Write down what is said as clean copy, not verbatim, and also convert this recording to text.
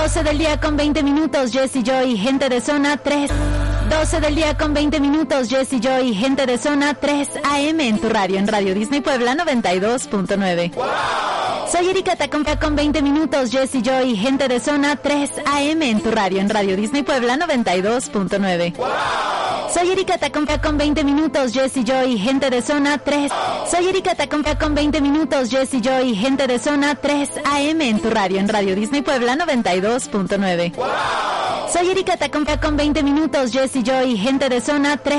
12 del día con 20 minutos, Jessy Joy, gente de zona 3. 12 del día con 20 minutos, Jessy Joy, gente de zona 3 AM en tu radio, en Radio Disney Puebla 92.9. Wow. Soy Erika Tacompa con 20 minutos, Jessy Joy, gente de zona 3 AM en tu radio, en Radio Disney Puebla 92.9. Wow. Soy Erika Tacompa con 20 minutos, Jessy Joy, gente de zona 3. Soy Erika Tacompa con 20 minutos, Jessy Joy, gente de zona 3 AM en tu radio, en Radio Disney Puebla 92.9. Wow. Soy Erika Tacompa con 20 minutos, Jessy Joy, gente de zona 3.